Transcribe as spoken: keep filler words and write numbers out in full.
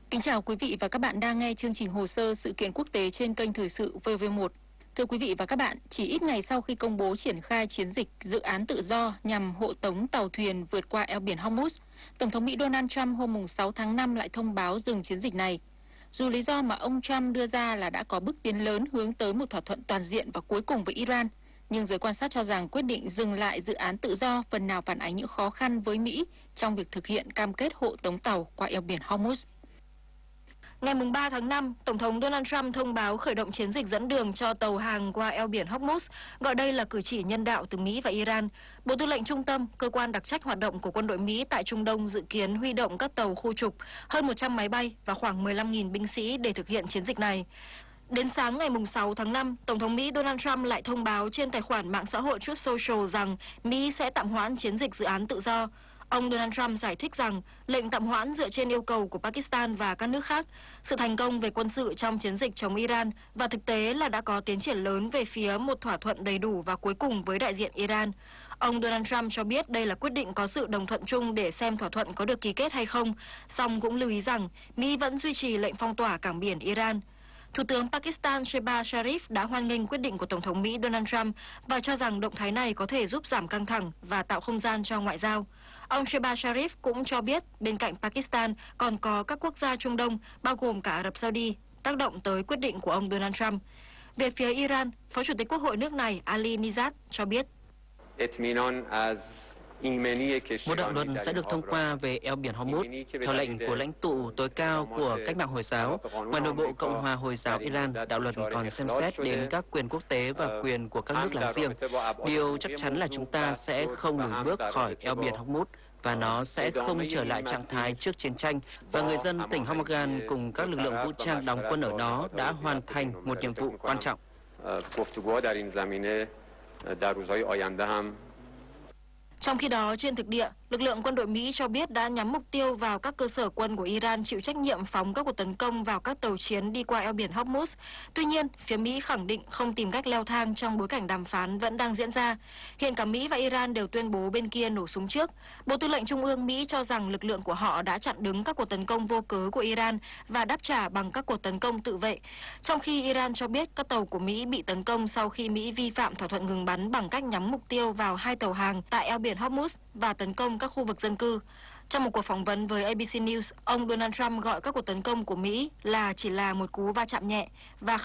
Kính chào quý vị và các bạn đang nghe chương trình hồ sơ sự kiện quốc tế trên kênh Thời sự vê vê một. Thưa quý vị và các bạn, chỉ ít ngày sau khi công bố triển khai chiến dịch dự án tự do nhằm hộ tống tàu thuyền vượt qua eo biển Hormuz, Tổng thống Mỹ Donald Trump hôm sáu tháng năm lại thông báo dừng chiến dịch này. Dù lý do mà ông Trump đưa ra là đã có bước tiến lớn hướng tới một thỏa thuận toàn diện và cuối cùng với Iran, nhưng giới quan sát cho rằng quyết định dừng lại dự án tự do phần nào phản ánh những khó khăn với Mỹ trong việc thực hiện cam kết hộ tống tàu qua eo biển Hormuz. Ngày ba tháng năm, Tổng thống Donald Trump thông báo khởi động chiến dịch dẫn đường cho tàu hàng qua eo biển Hormuz, gọi đây là cử chỉ nhân đạo từ Mỹ và Iran. Bộ Tư lệnh Trung tâm, cơ quan đặc trách hoạt động của quân đội Mỹ tại Trung Đông dự kiến huy động các tàu khu trục, hơn một trăm máy bay và khoảng mười lăm nghìn binh sĩ để thực hiện chiến dịch này. Đến sáng ngày sáu tháng năm, Tổng thống Mỹ Donald Trump lại thông báo trên tài khoản mạng xã hội Truth Social rằng Mỹ sẽ tạm hoãn chiến dịch dự án tự do. Ông Donald Trump giải thích rằng lệnh tạm hoãn dựa trên yêu cầu của Pakistan và các nước khác, sự thành công về quân sự trong chiến dịch chống Iran và thực tế là đã có tiến triển lớn về phía một thỏa thuận đầy đủ và cuối cùng với đại diện Iran. Ông Donald Trump cho biết đây là quyết định có sự đồng thuận chung để xem thỏa thuận có được ký kết hay không, song cũng lưu ý rằng Mỹ vẫn duy trì lệnh phong tỏa cảng biển Iran. Thủ tướng Pakistan Shehbaz Sharif đã hoan nghênh quyết định của Tổng thống Mỹ Donald Trump và cho rằng động thái này có thể giúp giảm căng thẳng và tạo không gian cho ngoại giao. Ông Shehbaz Sharif cũng cho biết bên cạnh Pakistan còn có các quốc gia Trung Đông, bao gồm cả Ả Rập Saudi, tác động tới quyết định của ông Donald Trump. Về phía Iran, Phó Chủ tịch Quốc hội nước này Ali Nizad cho biết. Một đạo luật sẽ được thông qua về eo biển Hormuz theo lệnh của lãnh tụ tối cao của cách mạng Hồi giáo. Ngoài nội bộ Cộng hòa Hồi giáo Iran, đạo luật còn xem xét đến các quyền quốc tế và quyền của các nước láng giềng. Điều chắc chắn là chúng ta sẽ không lùi bước khỏi eo biển Hormuz và nó sẽ không trở lại trạng thái trước chiến tranh. Và người dân tỉnh Hormozgan cùng các lực lượng vũ trang đóng quân ở đó đã hoàn thành một nhiệm vụ quan trọng. Trong khi đó, trên thực địa, lực lượng quân đội Mỹ cho biết đã nhắm mục tiêu vào các cơ sở quân của Iran chịu trách nhiệm phóng các cuộc tấn công vào các tàu chiến đi qua eo biển Hormuz. Tuy nhiên, phía Mỹ khẳng định không tìm cách leo thang trong bối cảnh đàm phán vẫn đang diễn ra. Hiện cả Mỹ và Iran đều tuyên bố bên kia nổ súng trước. Bộ Tư lệnh Trung ương Mỹ cho rằng lực lượng của họ đã chặn đứng các cuộc tấn công vô cớ của Iran và đáp trả bằng các cuộc tấn công tự vệ. Trong khi Iran cho biết các tàu của Mỹ bị tấn công sau khi Mỹ vi phạm thỏa thuận ngừng bắn bằng cách nhắm mục tiêu vào hai tàu hàng tại eo biển Hormuz và tấn công các khu vực dân cư. Trong một cuộc phỏng vấn với a bê xê News, ông Donald Trump gọi các cuộc tấn công của Mỹ là chỉ là một cú va chạm nhẹ và